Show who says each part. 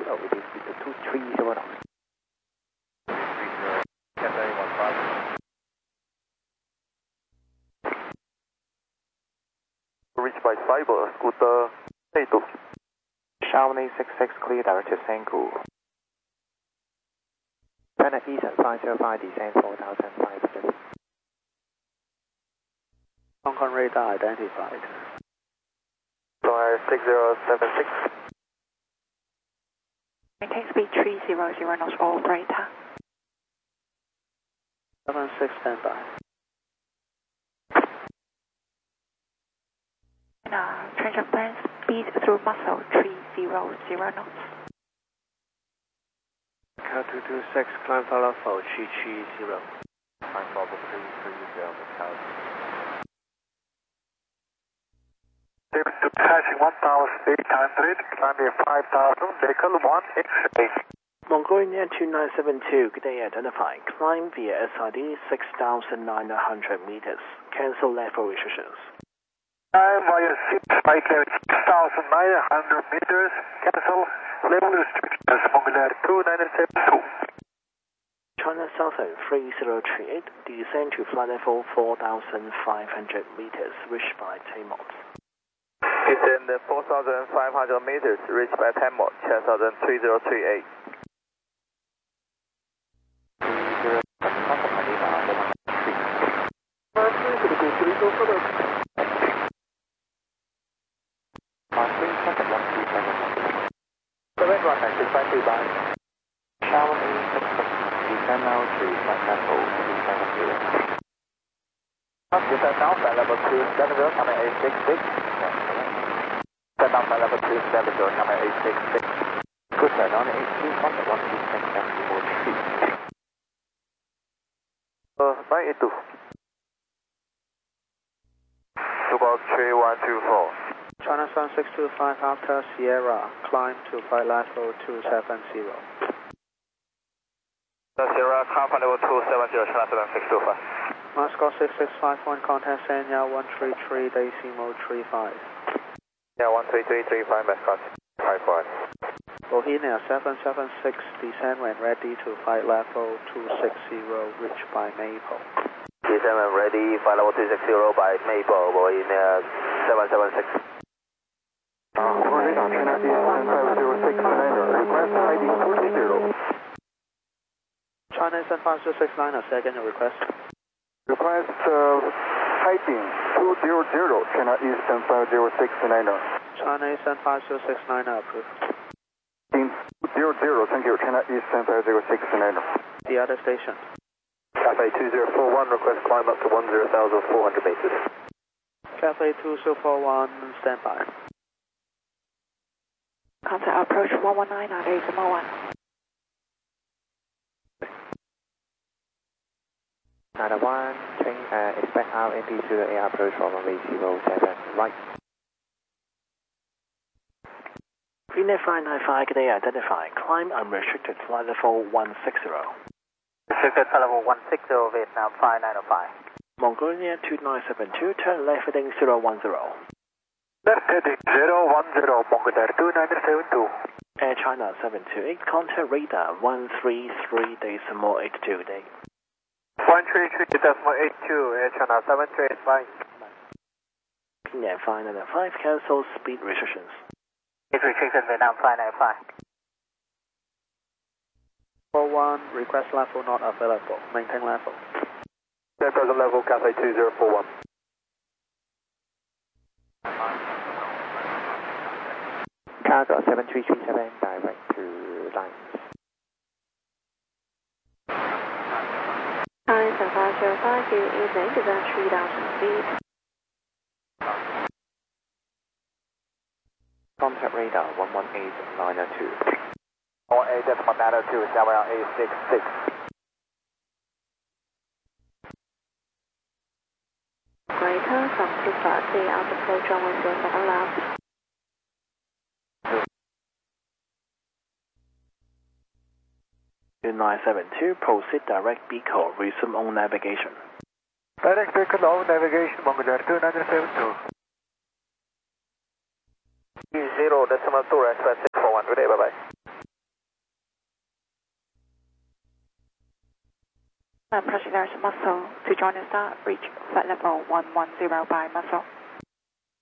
Speaker 1: Kilo, it is 230 knots.
Speaker 2: Reached by Cyber, Scooter 82.
Speaker 1: Shawnee 66 clear direct to Senku. China Eastern 505 descend 4,500.
Speaker 3: Hong Kong radar identified.
Speaker 2: Flight 6076.
Speaker 4: Maintain speed 300 knots operator.
Speaker 3: 76 standby.
Speaker 4: Change of plans, speed through muscle 300 knots.
Speaker 3: Cal 226, climb follow for 330.
Speaker 2: Climb follow 330, Cal. Passing 1,800, climbing 5,000, vehicle 1X8.
Speaker 3: Mongolian 2972, good day identified. Climb via SID 6,900 meters. Cancel level restrictions.
Speaker 2: Climb via 6,900 meters, cancel level restrictions, Mongolian 2972.
Speaker 3: China Southern 3038, descend to flight level 4,500 meters, reached by Taymont.
Speaker 2: Descend 4,500 meters, reached by Taymont, 10,3038.
Speaker 1: Descend now to flight level 270.
Speaker 2: Descend now, flight level 270, coming 866. Descend now, flight level 270, coming 866.
Speaker 1: Good sir, on 82, contact 126
Speaker 2: 982. About 3124.
Speaker 3: China Sun 625 after Sierra, climb to flight level 270.
Speaker 2: Sierra, climb level 270, China 7625.
Speaker 3: Moscow 6651, contact Sanya 133 decimal 35.
Speaker 2: Yeah, 13335, Moscow 55.
Speaker 3: Bohemia 776, descend when ready to flight level 260, reached by Maple.
Speaker 2: Descend when ready, flight level 260 by Maple, Bohemia 776.
Speaker 1: Radar, China Eastern 5069, request ID 230.
Speaker 3: China Eastern 5069, second request.
Speaker 1: Request heading 200, China Eastern 5069.
Speaker 3: China Eastern 5069 approved.
Speaker 1: In 200, thank you, China Eastern 5069.
Speaker 3: The other station.
Speaker 2: Cafe 2041, request climb up to 10,400 meters.
Speaker 3: Cafe 2041, standby.
Speaker 4: Contact approach 119 at 801.
Speaker 1: 91, expect RMP to the air approach from runway 07, right.
Speaker 3: Greenland 595, good day identified. Climb unrestricted flight level 160.
Speaker 2: Restricted flight level 160, Vietnam 5905.
Speaker 3: Mongolia 2972, turn left heading 010.
Speaker 2: Left heading 010, Mongolia 2972.
Speaker 3: Air China 728, contact radar 133.82 day.
Speaker 2: 133.82, Air China 735.
Speaker 3: Greenland 595, cancel speed restrictions.
Speaker 2: It's restricted Vietnam 595.
Speaker 3: 41, request level not available. Maintain level.
Speaker 2: Their present level, Cafe 2041.
Speaker 1: Cargo 7337, direct to Lines.
Speaker 4: China 505, you evening, descend 3,000 feet.
Speaker 1: Contact radar 118.902.
Speaker 2: 118.902, Samuel 866.
Speaker 4: Greater from 250, out approach runway 07 left.
Speaker 3: In 972, proceed direct beacon, resume on navigation.
Speaker 2: Direct beacon on navigation, Mongolia 2972. 0.2, express 641, good day, bye bye.
Speaker 4: Proceed there's Muscle to join the start, reach flight level 110 by Muscle.